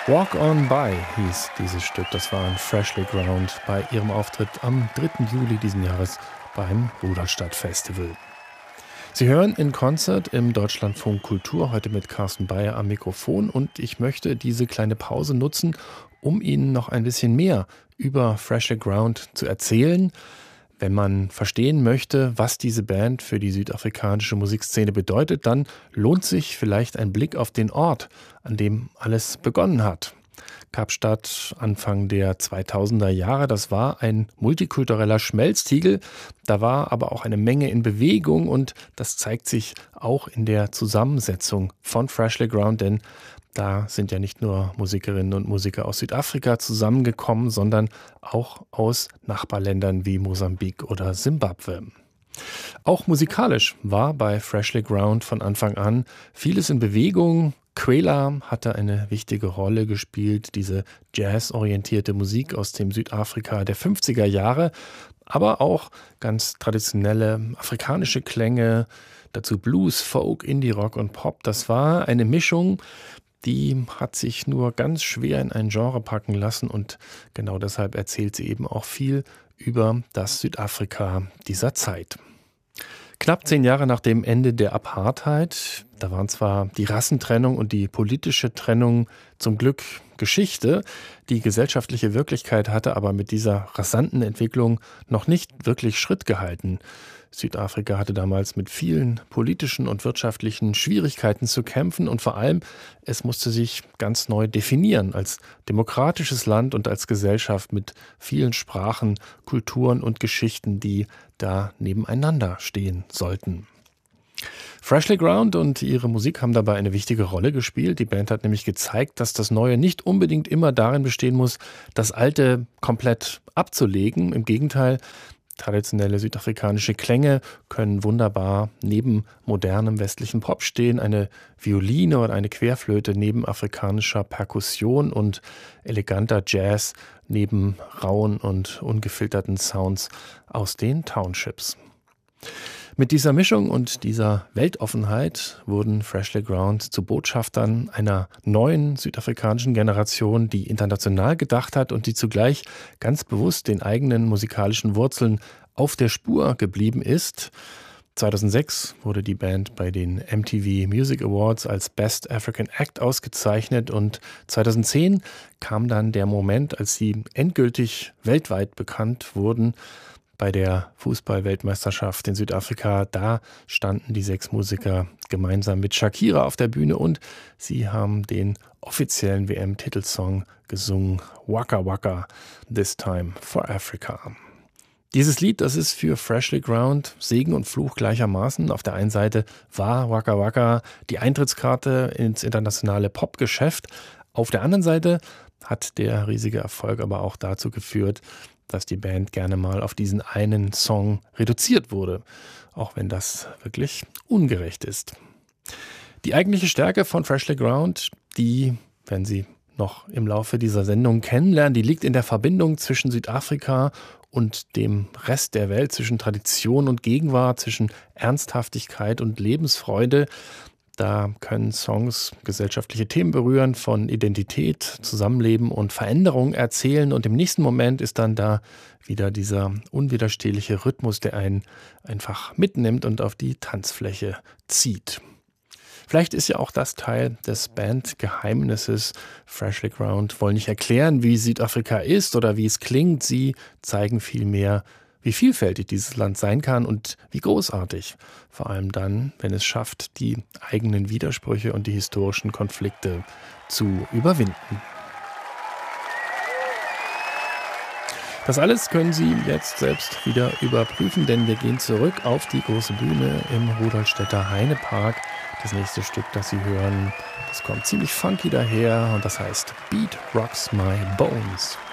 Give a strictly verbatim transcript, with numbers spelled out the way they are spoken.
Walk On By hieß dieses Stück. Das war ein Freshly Ground bei ihrem Auftritt am dritten Juli diesen Jahres beim Rudolstadt Festival. Sie hören in Concert im Deutschlandfunk Kultur, heute mit Carsten Beyer am Mikrofon, und ich möchte diese kleine Pause nutzen, um Ihnen noch ein bisschen mehr über Freshly Ground zu erzählen. Wenn man verstehen möchte, was diese Band für die südafrikanische Musikszene bedeutet, dann lohnt sich vielleicht ein Blick auf den Ort, an dem alles begonnen hat. Kapstadt Anfang der zweitausender Jahre, das war ein multikultureller Schmelztiegel. Da war aber auch eine Menge in Bewegung, und das zeigt sich auch in der Zusammensetzung von Freshly Ground, denn da sind ja nicht nur Musikerinnen und Musiker aus Südafrika zusammengekommen, sondern auch aus Nachbarländern wie Mosambik oder Simbabwe. Auch musikalisch war bei Freshly Ground von Anfang an vieles in Bewegung. Kwela hatte eine wichtige Rolle gespielt, diese jazzorientierte Musik aus dem Südafrika der fünfziger Jahre, aber auch ganz traditionelle afrikanische Klänge, dazu Blues, Folk, Indie-Rock und Pop. Das war eine Mischung, die hat sich nur ganz schwer in ein Genre packen lassen, und genau deshalb erzählt sie eben auch viel über das Südafrika dieser Zeit. Knapp zehn Jahre nach dem Ende der Apartheid, da waren zwar die Rassentrennung und die politische Trennung zum Glück Geschichte, die gesellschaftliche Wirklichkeit hatte aber mit dieser rasanten Entwicklung noch nicht wirklich Schritt gehalten. Südafrika hatte damals mit vielen politischen und wirtschaftlichen Schwierigkeiten zu kämpfen, und vor allem, es musste sich ganz neu definieren als demokratisches Land und als Gesellschaft mit vielen Sprachen, Kulturen und Geschichten, die da nebeneinander stehen sollten. Freshly Ground und ihre Musik haben dabei eine wichtige Rolle gespielt. Die Band hat nämlich gezeigt, dass das Neue nicht unbedingt immer darin bestehen muss, das Alte komplett abzulegen. Im Gegenteil, traditionelle südafrikanische Klänge können wunderbar neben modernem westlichen Pop stehen. Eine Violine oder eine Querflöte neben afrikanischer Perkussion und eleganter Jazz neben rauen und ungefilterten Sounds aus den Townships. Mit dieser Mischung und dieser Weltoffenheit wurden Freshly Ground zu Botschaftern einer neuen südafrikanischen Generation, die international gedacht hat und die zugleich ganz bewusst den eigenen musikalischen Wurzeln auf der Spur geblieben ist. zweitausendsechs wurde die Band bei den M T V Music Awards als Best African Act ausgezeichnet, und zweitausendzehn kam dann der Moment, als sie endgültig weltweit bekannt wurden. Bei der Fußball-Weltmeisterschaft in Südafrika, da standen die sechs Musiker gemeinsam mit Shakira auf der Bühne, und sie haben den offiziellen W M-Titelsong gesungen, Waka Waka, This Time for Africa. Dieses Lied, das ist für Freshly Ground Segen und Fluch gleichermaßen. Auf der einen Seite war Waka Waka die Eintrittskarte ins internationale Popgeschäft. Auf der anderen Seite hat der riesige Erfolg aber auch dazu geführt, dass die Band gerne mal auf diesen einen Song reduziert wurde, auch wenn das wirklich ungerecht ist. Die eigentliche Stärke von Freshly Ground, die, wenn Sie noch im Laufe dieser Sendung kennenlernen, die liegt in der Verbindung zwischen Südafrika und dem Rest der Welt, zwischen Tradition und Gegenwart, zwischen Ernsthaftigkeit und Lebensfreude. Da können Songs gesellschaftliche Themen berühren, von Identität, Zusammenleben und Veränderung erzählen, und im nächsten Moment ist dann da wieder dieser unwiderstehliche Rhythmus, der einen einfach mitnimmt und auf die Tanzfläche zieht. Vielleicht ist ja auch das Teil des Bandgeheimnisses. Freshly Ground wollen nicht erklären, wie Südafrika ist oder wie es klingt. Sie zeigen vielmehr, wie vielfältig dieses Land sein kann und wie großartig. Vor allem dann, wenn es schafft, die eigenen Widersprüche und die historischen Konflikte zu überwinden. Das alles können Sie jetzt selbst wieder überprüfen, denn wir gehen zurück auf die große Bühne im Rudolstädter Heinepark. Das nächste Stück, das Sie hören, das kommt ziemlich funky daher, und das heißt Beat Rocks My Bones.